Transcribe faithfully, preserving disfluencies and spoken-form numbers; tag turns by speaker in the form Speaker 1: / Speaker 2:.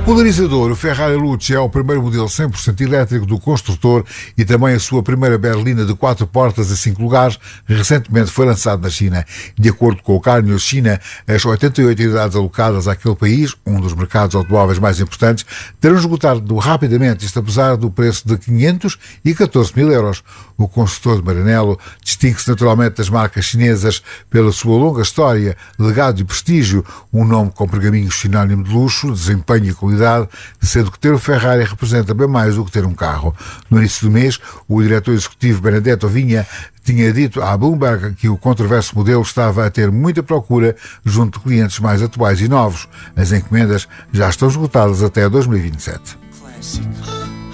Speaker 1: Polarizador, o Ferrari Luce é o primeiro modelo cem por cento elétrico do construtor e também a sua primeira berlina de quatro portas a cinco lugares, recentemente foi lançado na China. De acordo com o Car News China, as oitenta e oito unidades alocadas àquele país, um dos mercados automóveis mais importantes, terão esgotado rapidamente, isto apesar do preço de quinhentos e catorze mil euros. O construtor de Maranello distingue-se naturalmente das marcas chinesas pela sua longa história, legado e prestígio, um nome com pergaminhos sinónimo de luxo, desempenho e qualidade, sendo que ter o Ferrari representa bem mais do que ter um carro. No início do mês, o diretor executivo Benedetto Vinha tinha dito à Bloomberg que o controverso modelo estava a ter muita procura junto de clientes mais atuais e novos. As encomendas já estão esgotadas até dois mil e vinte e sete. Classic.